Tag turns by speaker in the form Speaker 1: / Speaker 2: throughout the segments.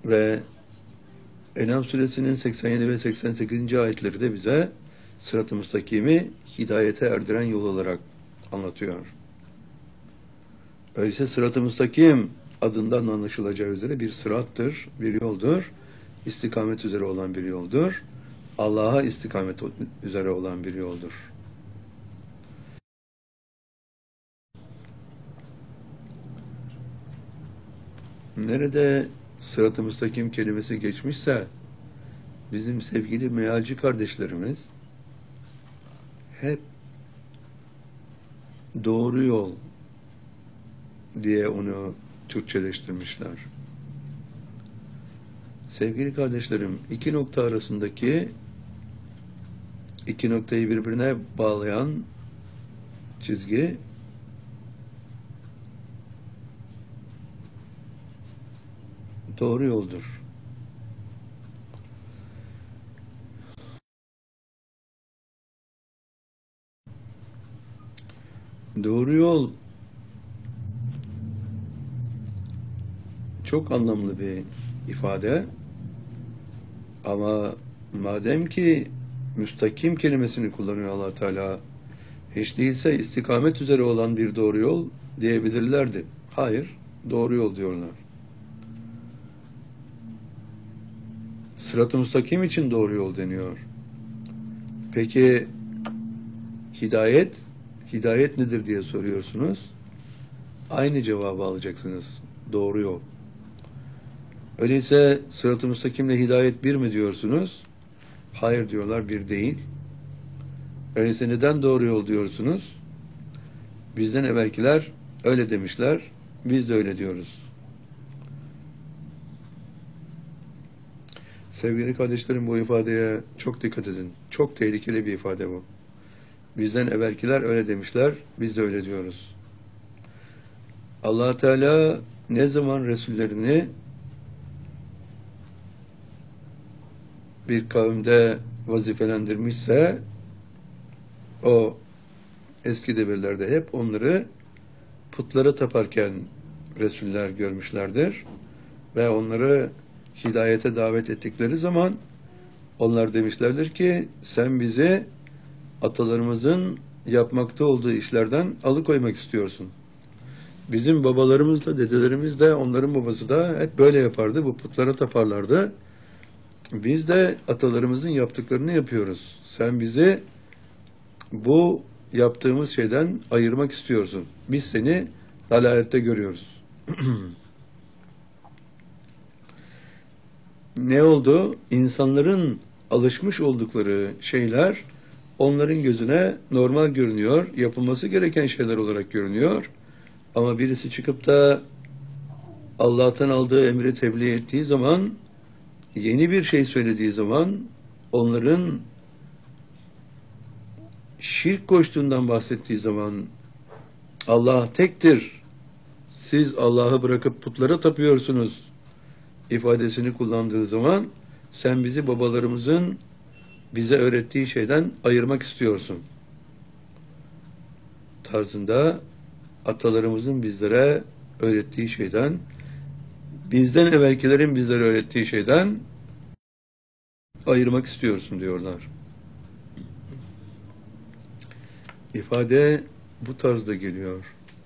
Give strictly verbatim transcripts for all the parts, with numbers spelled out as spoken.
Speaker 1: Ve En'am suresinin seksen yedi ve seksen sekizinci ayetleri de bize sırat-ı müstakimi hidayete erdiren yol olarak anlatıyor. Öyleyse sırat-ı müstakim adından anlaşılacağı üzere bir sırattır, bir yoldur. İstikamet üzere olan bir yoldur. Allah'a istikamet üzere olan bir yoldur. Nerede sırat-ı müstakim kelimesi geçmişse bizim sevgili mealci kardeşlerimiz hep doğru yol diye onu Türkçeleştirmişler. Sevgili kardeşlerim, iki nokta arasındaki iki noktayı birbirine bağlayan çizgi doğru yoldur. Doğru yol çok anlamlı bir ifade ama madem ki müstakim kelimesini kullanıyor Allah Teala, hiç değilse istikamet üzere olan bir doğru yol diyebilirlerdi. Hayır, doğru yol diyorlar. Sırat-ı müstakim için doğru yol deniyor. Peki hidayet, hidayet nedir diye soruyorsunuz. Aynı cevabı alacaksınız. Doğru yol. Öyleyse sırat-ı müstakimle hidayet bir mi diyorsunuz? Hayır diyorlar, bir değil. Öyleyse neden doğru yol diyorsunuz? Bizden evvelkiler öyle demişler, biz de öyle diyoruz. Sevgili kardeşlerim, bu ifadeye çok dikkat edin. Çok tehlikeli bir ifade bu. Bizden evvelkiler öyle demişler, biz de öyle diyoruz. Allah Teala ne zaman Resullerini bir kavimde vazifelendirmişse o eski devirlerde hep onları putlara taparken Resuller görmüşlerdir ve onları hidayete davet ettikleri zaman onlar demişlerdir ki sen bizi atalarımızın yapmakta olduğu işlerden alıkoymak istiyorsun. Bizim babalarımız da dedelerimiz de onların babası da hep böyle yapardı, bu putlara taparlardı. Biz de atalarımızın yaptıklarını yapıyoruz. Sen bizi bu yaptığımız şeyden ayırmak istiyorsun. Biz seni dalalette görüyoruz. Ne oldu? İnsanların alışmış oldukları şeyler onların gözüne normal görünüyor, yapılması gereken şeyler olarak görünüyor. Ama birisi çıkıp da Allah'tan aldığı emri tebliğ ettiği zaman, yeni bir şey söylediği zaman onların şirk koştuğundan bahsettiği zaman Allah tektir, siz Allah'ı bırakıp putlara tapıyorsunuz ifadesini kullandığı zaman sen bizi babalarımızın bize öğrettiği şeyden ayırmak istiyorsun tarzında atalarımızın bizlere öğrettiği şeyden, bizden evvelkilerin bizlere öğrettiği şeyden ayırmak istiyorsun diyorlar. İfade bu tarzda geliyor.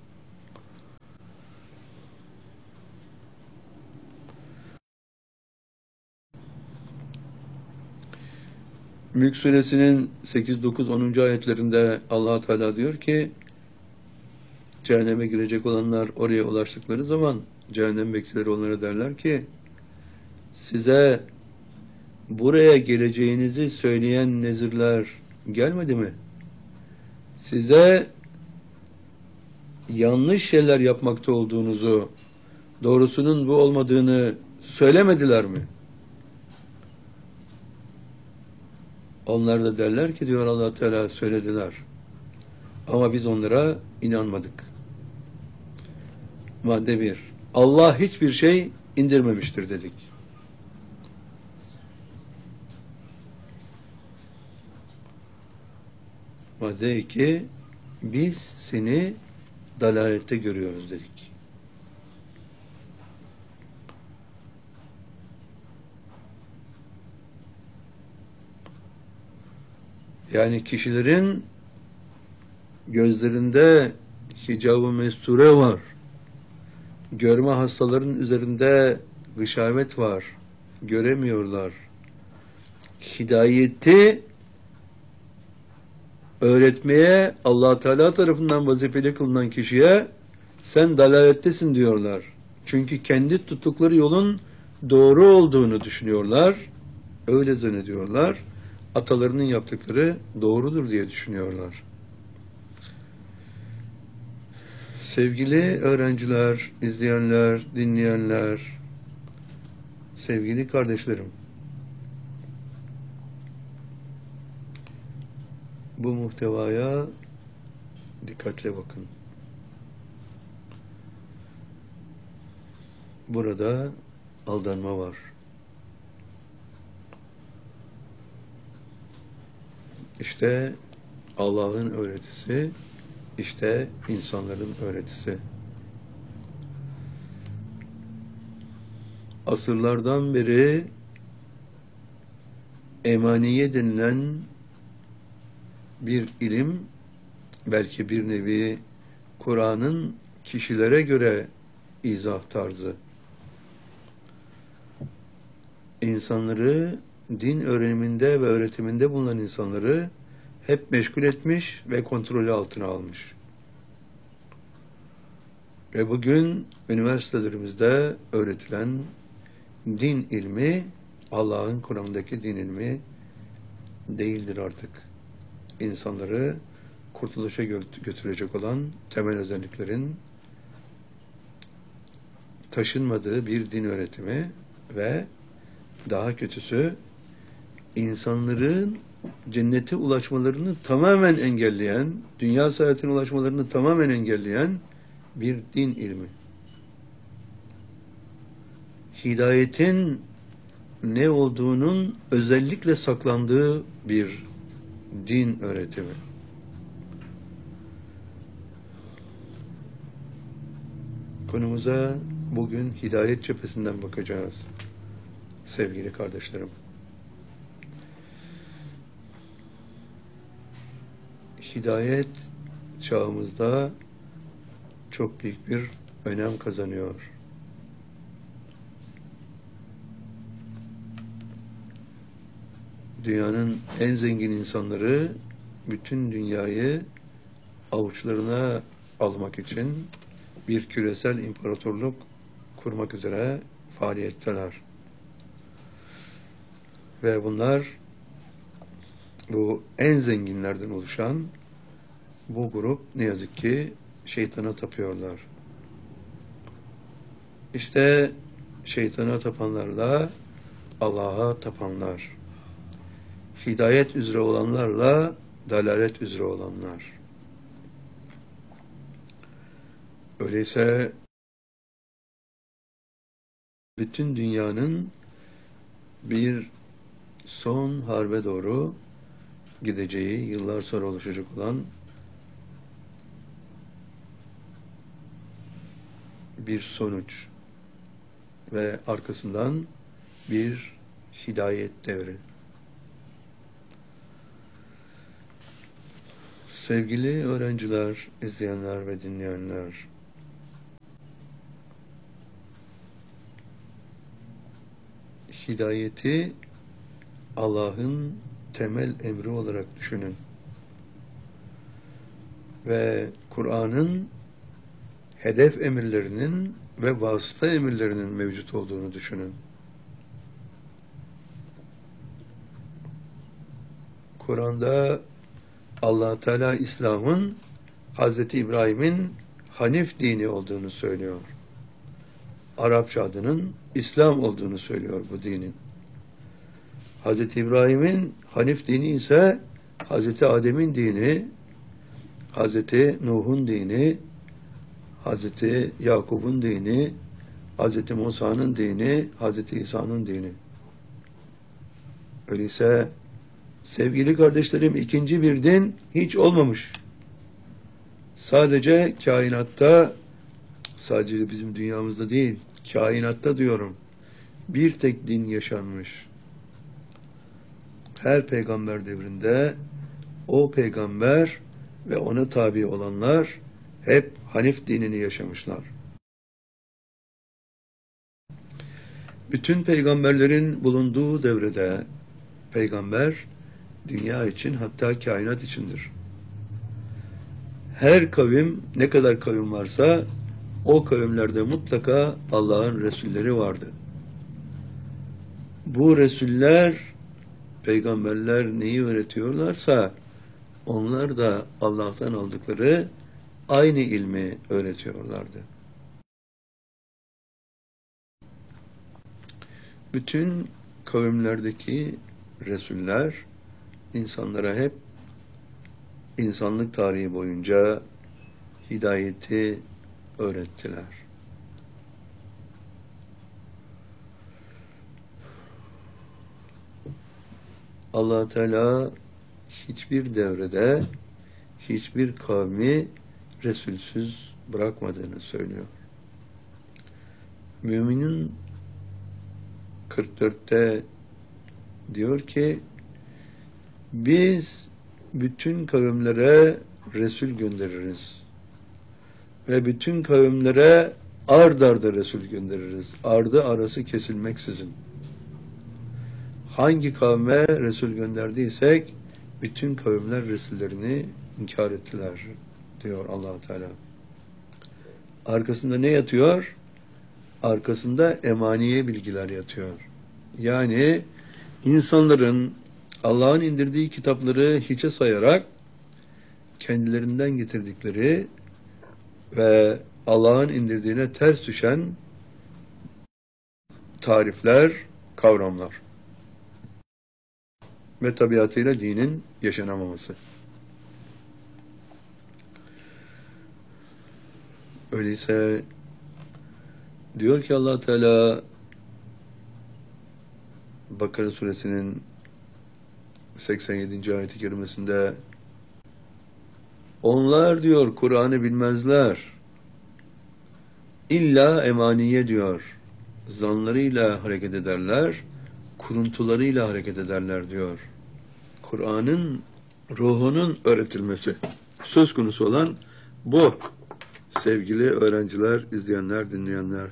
Speaker 1: Mülk Suresinin sekiz, dokuz, onuncu ayetlerinde Allah Teala diyor ki cehenneme girecek olanlar oraya ulaştıkları zaman cehennem bekçileri onlara derler ki size buraya geleceğinizi söyleyen nezirler gelmedi mi? Size yanlış şeyler yapmakta olduğunuzu, doğrusunun bu olmadığını söylemediler mi? Onlar da derler ki diyor Allah Teala söylediler. Ama biz onlara inanmadık. Madde bir. Allah hiçbir şey indirmemiştir dedik. Madde iki. Biz seni dalalette görüyoruz dedik. Yani kişilerin gözlerinde hicab-ı mesture var. Görme hastaların üzerinde gışavet var. Göremiyorlar. Hidayeti öğretmeye Allah Teala tarafından vazifeli kılınan kişiye sen dalalettesin diyorlar. Çünkü kendi tuttukları yolun doğru olduğunu düşünüyorlar. Öyle zannediyorlar. Atalarının yaptıkları doğrudur diye düşünüyorlar. Sevgili öğrenciler, izleyenler, dinleyenler, sevgili kardeşlerim, bu muhtevaya dikkatle bakın. Burada aldanma var. İşte Allah'ın öğretisi, işte insanların öğretisi. Asırlardan beri emaniye denilen bir ilim, belki bir nevi Kur'an'ın kişilere göre izah tarzı. İnsanları, din öğreniminde ve öğretiminde bulunan insanları hep meşgul etmiş ve kontrolü altına almış. Ve bugün üniversitelerimizde öğretilen din ilmi, Allah'ın Kur'an'daki din ilmi değildir artık. İnsanları kurtuluşa götürecek olan temel özelliklerin taşınmadığı bir din öğretimi ve daha kötüsü insanların cennete ulaşmalarını tamamen engelleyen, dünya saadetine ulaşmalarını tamamen engelleyen bir din ilmi. Hidayetin ne olduğunun özellikle saklandığı bir din öğretimi. Konumuza bugün hidayet cephesinden bakacağız sevgili kardeşlerim. Hidayet çağımızda çok büyük bir önem kazanıyor. Dünyanın en zengin insanları bütün dünyayı avuçlarına almak için bir küresel imparatorluk kurmak üzere faaliyetteler. Ve bunlar, bu en zenginlerden oluşan bu grup ne yazık ki şeytana tapıyorlar. İşte şeytana tapanlarla Allah'a tapanlar. Hidayet üzere olanlarla dalalet üzere olanlar. Öyleyse bütün dünyanın bir son harbe doğru gideceği, yıllar sonra oluşacak olan bir sonuç ve arkasından bir hidayet devri. Sevgili öğrenciler, izleyenler ve dinleyenler, hidayeti Allah'ın temel emri olarak düşünün. Ve Kur'an'ın hedef emirlerinin ve vasıta emirlerinin mevcut olduğunu düşünün. Kur'an'da Allah Teala İslam'ın Hazreti İbrahim'in Hanif dini olduğunu söylüyor. Arapça adının İslam olduğunu söylüyor bu dinin. Hazreti İbrahim'in Hanif dini ise Hazreti Adem'in dini, Hazreti Nuh'un dini, Hazreti Yakub'un dini, Hazreti Musa'nın dini, Hazreti İsa'nın dini. Öyleyse sevgili kardeşlerim, ikinci bir din hiç olmamış. Sadece kainatta, sadece bizim dünyamızda değil, kainatta diyorum, bir tek din yaşanmış. Her peygamber devrinde o peygamber ve ona tabi olanlar hep Hanif dinini yaşamışlar. Bütün peygamberlerin bulunduğu devrede peygamber dünya için, hatta kainat içindir. Her kavim, ne kadar kavim varsa o kavimlerde mutlaka Allah'ın Resulleri vardı. Bu Resuller, peygamberler neyi öğretiyorlarsa onlar da Allah'tan aldıkları aynı ilmi öğretiyorlardı. Bütün kavimlerdeki Resuller insanlara hep insanlık tarihi boyunca hidayeti öğrettiler. Allah Teala hiçbir devrede hiçbir kavmi Resulsüz bırakmadığını söylüyor. Müminin kırk dörtte diyor ki biz bütün kavimlere Resul göndeririz ve bütün kavimlere ard arda Resul göndeririz. Ardı arası kesilmeksizin. Hangi kavme Resul gönderdiysek bütün kavimler Resullerini inkar ettiler diyor Allah Teala. Arkasında ne yatıyor? Arkasında emaniye bilgiler yatıyor. Yani insanların Allah'ın indirdiği kitapları hiçe sayarak kendilerinden getirdikleri ve Allah'ın indirdiğine ters düşen tarifler, kavramlar ve tabiatıyla dinin yaşanamaması. Öyleyse diyor ki Allah Teala Bakara suresinin seksen yedinci ayet-i kerimesinde onlar diyor Kur'an'ı bilmezler. İlla emaniye diyor. Zanlarıyla hareket ederler, kuruntularıyla hareket ederler diyor. Kur'an'ın ruhunun öğretilmesi söz konusu olan bu. Sevgili öğrenciler, izleyenler, dinleyenler.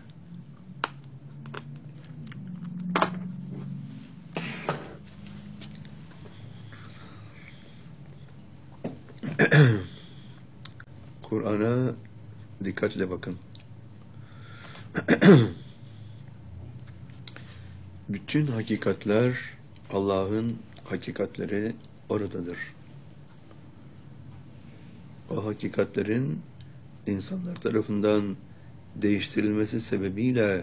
Speaker 1: Kur'an'a dikkatle bakın. Bütün hakikatler, Allah'ın hakikatleri oradadır. O hakikatlerin insanlar tarafından değiştirilmesi sebebiyle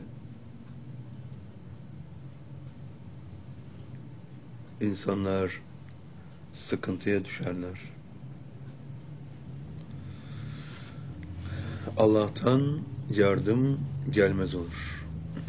Speaker 1: insanlar sıkıntıya düşerler. Allah'tan yardım gelmez olur.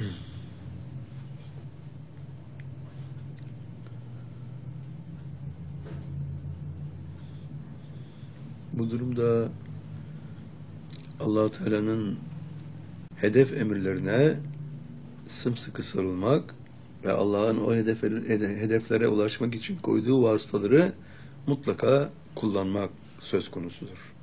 Speaker 1: Bu durumda Allah Teala'nın hedef emirlerine sımsıkı sarılmak ve Allah'ın o hedeflere ulaşmak için koyduğu vasıtaları mutlaka kullanmak söz konusudur.